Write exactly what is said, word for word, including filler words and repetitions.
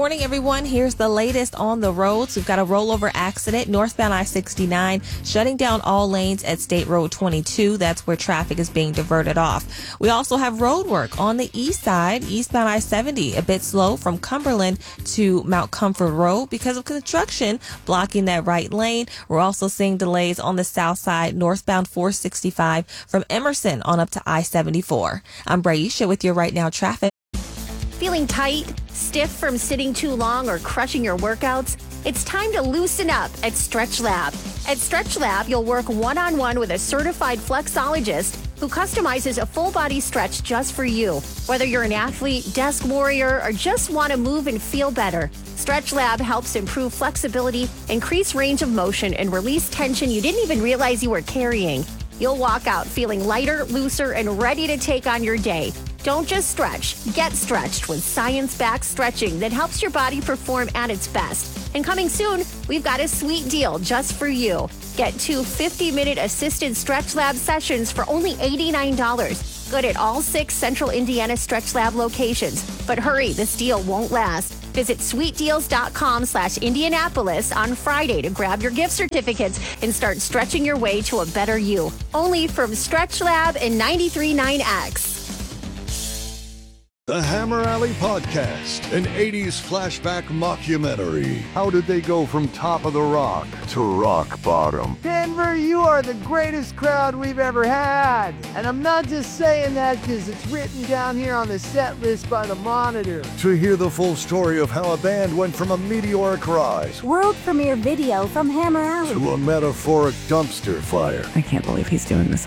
morning, everyone. Here's the latest on the roads. We've got a rollover accident northbound I sixty-nine, shutting down all lanes at State Road twenty-two. That's where traffic is being diverted off. We also have road work on the east side, eastbound I seventy, a bit slow from Cumberland to Mount Comfort Road because of construction blocking that right lane. We're also seeing delays on the south side, northbound four sixty-five from Emerson on up to I seventy-four. I'm Braisha with your Right Now traffic. Feeling tight, stiff from sitting too long, or crushing your workouts? It's time to loosen up at Stretch Lab. At Stretch Lab, you'll work one-on-one with a certified flexologist who customizes a full-body stretch just for you. Whether you're an athlete, desk warrior, or just want to move and feel better, Stretch Lab helps improve flexibility, increase range of motion, and release tension you didn't even realize you were carrying. You'll walk out feeling lighter, looser, and ready to take on your day. Don't just stretch, get stretched with science-backed stretching that helps your body perform at its best. And coming soon, we've got a sweet deal just for you. Get two fifty-minute assisted Stretch Lab sessions for only eighty-nine dollars. Good at all six Central Indiana Stretch Lab locations. But hurry, this deal won't last. Visit sweetdeals.com slash Indianapolis on Friday to grab your gift certificates and start stretching your way to a better you. Only from Stretch Lab and ninety-three point nine X. The Hammer Alley Podcast, an eighties flashback mockumentary. How did they go from top of the rock to rock bottom? Denver, you are the greatest crowd we've ever had. And I'm not just saying that because it's written down here on the set list by the Monitor. To hear the full story of how a band went from a meteoric rise world premiere video from Hammer Alley to a metaphoric dumpster fire. I can't believe he's doing this